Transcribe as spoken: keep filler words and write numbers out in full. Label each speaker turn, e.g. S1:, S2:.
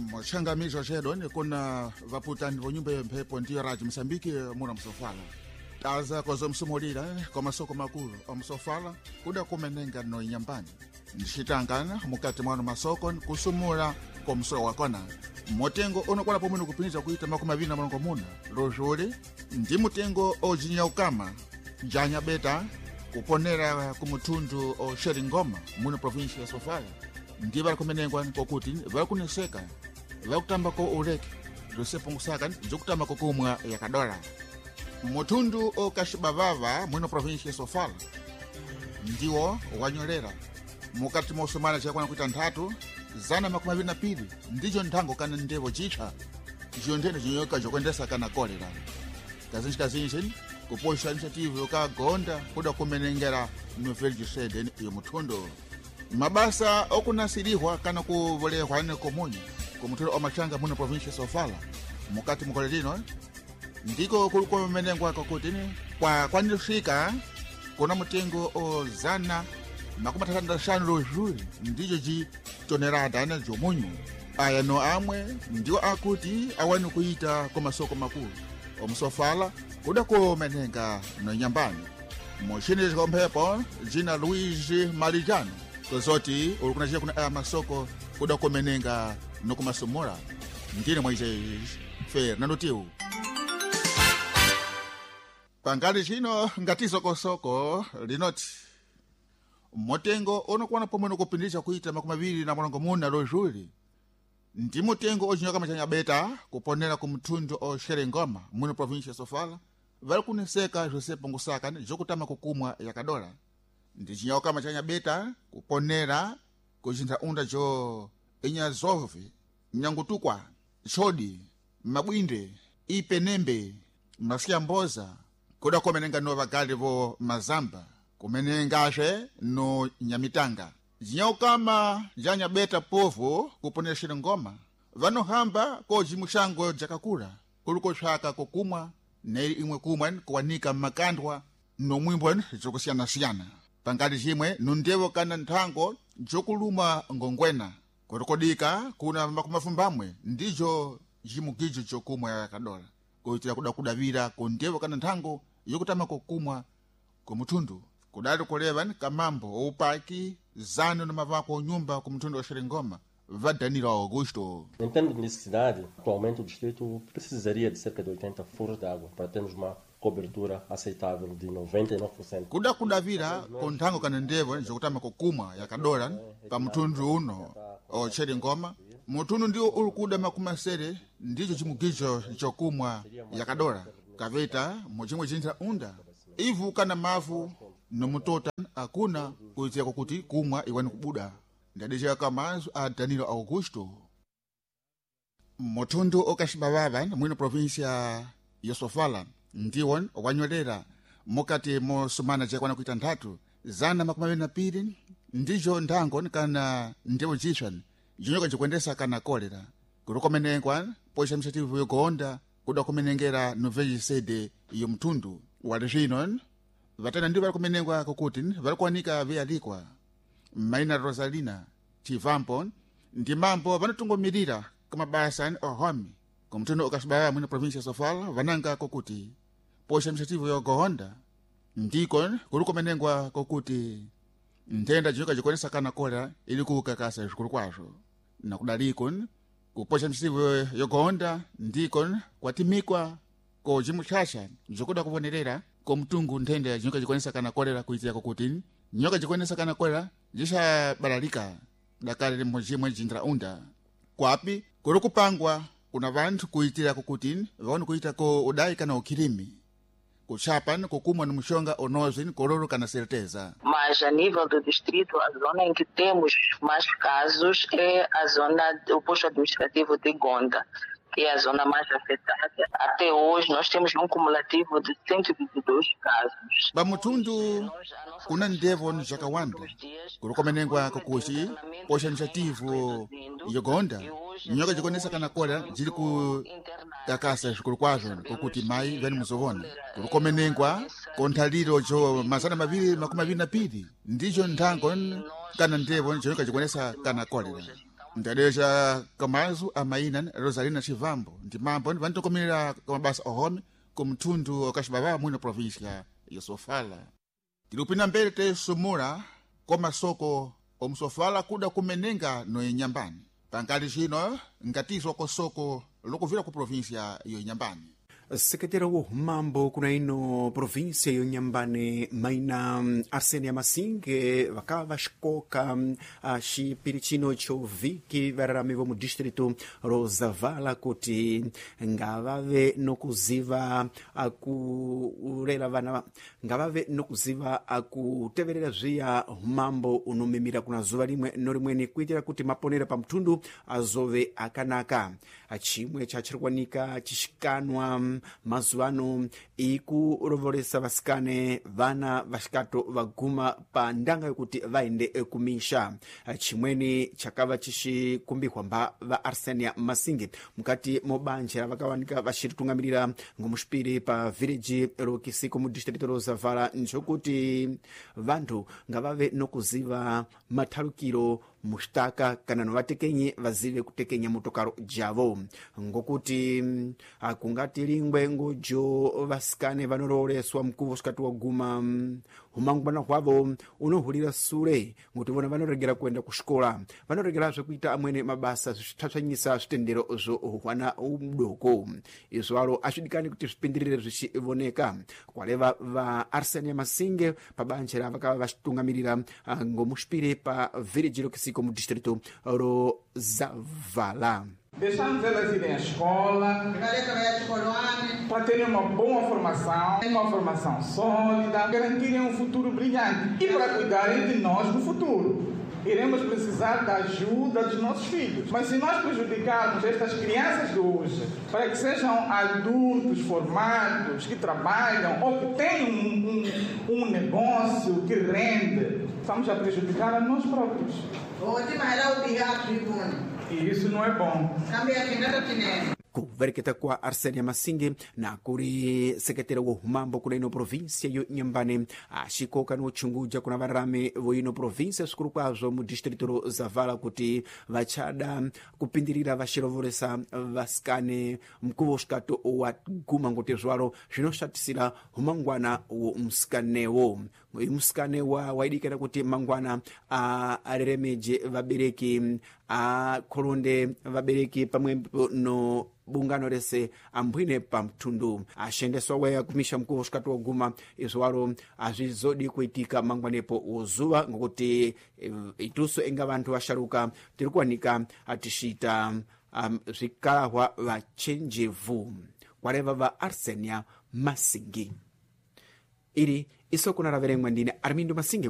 S1: Mochangamizo chedo ni kuna vaputani vonyumba mpepo ndiyo raji Msambiki muna msofala. Taza kozo msumulira kwa masoko makuru o msofala kuda kumenenga no nyambani. Nishitangana mukati mwano masoko kusumura kwa msoko wakona. Motengo ono kwa napomunu kupiniza kuita makuma vina mwanongo muna. Rojuli ndi mutengo o jinya ukama. Janya beta kuponera kumutundu o Sheringoma muna provinsi ya Sofala. Ndi bala kumenengwa kwa kuti bala kuneseka bala kutamba ko ureke josepo ngusaka jokutamba ko kumwa ya kadola mutundu o Kashibavava mwino provinsi ya Sofala ndiwo wanyolera mukati mosomana chakwana kuita ntatu zana makumi abiri na pili ndicho ntango kana ndevo chicha jondene jinyoka jokwendesa kana kolera kazinji kazinji kuposha initiative yokagonda kuda kumenengera novelji sede yo mutundu mabasa okunasirihwa kana kuvolehwa ne komunyi kumutero omachanga muno provinsi ya Sofala mukati mukolelino ndiko kuliko menengwa kokutini kwa kwanishika kuna mutengo o zana makumi atatu na shanu lojuli ndicho ji tonerada na jomunyu aya no amwe ndiwo akuti awani kuita kwa masoko makulu o Msofala kuda kumenenga no nyambani moshini zikompepo jina Luigi Marijano kuzoti ulikunajia kuna aya masoko kuda kumenenga no kumasumura ndine mwaise Fernando Tiu pangali chino ngati soko linoti motengo ono kuwana pomweno kupindisha kuita makumi abiri na mwanongo muna lojuli ndi mutengo ojinyoka machanya beta kuponera kumtundu o Sheringoma mwino provinsi ya Sofala vali kuneseka josepo ngusaka jokutama kukumwa ya kadola ndi chinyoka machanya beta kuponera kujinta unda jo Inyazovi Mnyangutukwa Chodi Mabwinde Ipenembe Masiya Mboza kuda kumenenga no vagali vo Mazamba kumenengashe no Nyamitanga jinyokama janya beta povo kuponera Sheringoma vanohamba ko jimushango jakakura kuliko shaka kukumwa neri imwe kumwa kuwanika makandwa no mwimbwa jokusiyana siyana pangadi jimwe nundevo kana ntango jokuluma ngongwena kutokodika kuna makumafumbamwe ndijo jimugijo jokumwa ya kadola kuitira kuda kudavira kundevo kana ntango yokutama kukumwa kumutundu kudali kuleva kamambo upaki zano na mavako nyumba kumutundu wa Sheringoma va Danilo Augusto.
S2: Em termos de necessidade, atualmente o distrito precisaria de cerca de oitenta furos de água para termos uma cobertura aceitável de noventa e nove por cento.
S1: Kuda kudavira kuntango kana ndevo jokutama kukumwa ya kadola pa mutundu uno o Sheringoma mutundu ndio ulikuda makumasere ndicho chimugijo chokumwa ya kadola kaveta mochimwe chintra unda ivu kana mavu no mutota akuna kuitia kukuti kumwa iwani kubuda ndadisha kama a Danilo Augusto mutundu o Kashibavava mwino provinsi ya Sofala ndiwon wanyolera mukati mosumana chakwana kuita ntatu zana makumi abiri na pili ndicho ntango kana ndevo jishwan jinyoka jikwendesa kana kolera kurukomenengwa posha mshativu yogonda kuda kumenengera noveji sede iyo mtundu walishino vatana ndiwo vala kumenengwa kukuti vala kuwanika vialikwa Maina Rosalina Chivampo ndi mambo vanatungomirira kama basa ohomi kumtundu okashibaya mwina provinsi ya Sofala vananga kukuti posha mshativu yogonda ndiko kurukomenengwa kukuti ntenda jinyoka jikwendesa kana kolera ili kukakasa zvikulu kwazo na kudaliko kuposha mshativu yogonda ndiko kwatimikwa ko jimuchasha jokuda kuvonerera ko mtungu ntenda jinyoka jikwendesa kana kolera kuitira kukuti nyoka jikwendesa kana kolera jisha balalika dakale mojimwe jindra unda kwapi kuri kupangwa kuna vantu kuitira kukuti vaone kuita ko udai kana ukirimi kuchapan kukumwa no mushonga onozin kororo kana certeza.
S3: Mas a nível do distrito, a zona em que temos mais casos é a zona do posto administrativo de Gonda, que é a zona mais afetada. Até hoje nós temos um cumulativo de cento e vinte e dois casos.
S1: Bamutundu kuna ndevo njakawanda kurukomenengwa kukushi posha administrativo yogonda nyoka jikonesa kana kola jiri ku kakasa zvikulu kwazo kukuti mai vani muzovona kurukomenengwa konthaliro jo mazana maviri makumi abiri na pili ndicho nthango kana ndevo njoka jikonesa kana kolera ndadeja kamazu amaina Rosalina Chivambo ndi mambo vantokomera kamabasa ohome kumtundu okashibaba mwino província ya Sofala. Tilupina mbele te sumura komasoko omusofala kuda kumenenga no Inyambani. Pankali chino ngatizo ko soko lokuvira ku província yo Inyambani.
S4: Sekretera wo mambo kuna ino província yo Inyambani maina Arsenia Masinge vakava xikoka xipiri chino choviki vararamivo mu distrito Rozavala kuti ngavave nokuziva akurera vana ngavave nokuziva akuteverera zviya mambo unomemira kuna zuva limwe no limweni kuitira kuti maponera pamtundu azove akanaka. Chimwe chachirikwanika chishikanwa mazuvano ikurovoresa vasikane vana vasikato vaguma pa ndanga yokuti vaende kumisha. Chimweni chakava chishikumbikwa mba va Arsenia Masinge mukati mobanja vakawanika vachiritungamirira ngomushipiri pa village rokisiko mu distrito Rozavala nchokuti vantu ngavave nokuziva mathalukiro mustaka kana novatekenye vazive kutekenya motokaro javo ngokuti akungati lingwe ngojo vasikane vanoroleswa mkuvo sikati waguma humangwana hwavo unohulira sure ngoti vona vanoregera kuenda kushikola vanoregerazve kuita amwene mabasa zvitsvatsvanyisa zvitendero zvo hwana mudoko izvo alo azvidikani kuti zvipindirire zvichioneka kwaleva va Arsenia Masinge pabanja ravakava vachitungamirira ngomushipire pa village rokisiko mu distrito Rozavala.
S5: Deixamos elas irem à escola para terem uma boa formação, uma formação sólida, garantirem um futuro brilhante e para cuidarem de nós no futuro. Iremos precisar da ajuda dos nossos filhos. Mas se nós prejudicarmos estas crianças de hoje para que sejam adultos formados, que trabalham ou que tenham um, um, um negócio que rende, estamos a prejudicar a nós próprios. E isso não é bom.
S4: Kuvereketa kwa Arsenia Masinge na kuri sekretera wo mambo kuna ino província yo Inyambani ashikoka no chunguja kuna varame vo ino província skuru kwazo mu distrito Rozavala kuti vachada kupindirira vashirovoresa vasikane mkuvo shikato wa guma ngote zwaro zvinoshatisira humangwana wo msikanewo msikane wa waidikira kuti mangwana a areremeje vabereki a kolonde vabereki pamwe no bungano rese ambwine pamtundu ashendeswa weya kumisha mkuvo shikati waguma izwaro azvizodi kuitika mangwanepo uzuva ngokuti ituso enga vantu vasharuka tirikuwanika atishita um, zvikalahwa vachenjevu kwareva va Arsenia Masinge iri isoko na raverengwa ndine Armindo Masinge.